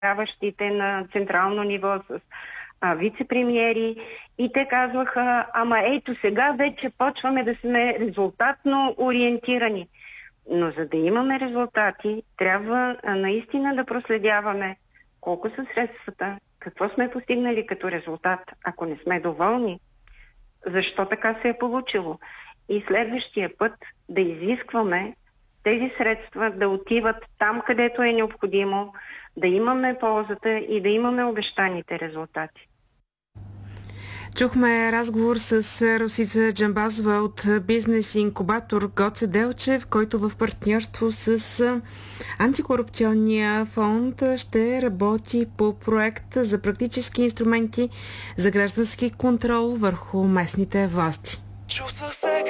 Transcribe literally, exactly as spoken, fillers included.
управляващите на централно ниво, с а, вице-премиери, и те казваха: ама ето сега вече почваме да сме резултатно ориентирани. Но за да имаме резултати, трябва а, наистина да проследяваме колко са средствата, какво сме постигнали като резултат. Ако не сме доволни, защо така се е получило? И следващия път да изискваме тези средства да отиват там, където е необходимо, да имаме ползата и да имаме обещаните резултати. Чухме разговор с Росица Джамбазова от бизнес инкубатор Гоце Делчев, който в партньорство с антикорупционния фонд ще работи по проект за практически инструменти за граждански контрол върху местните власти.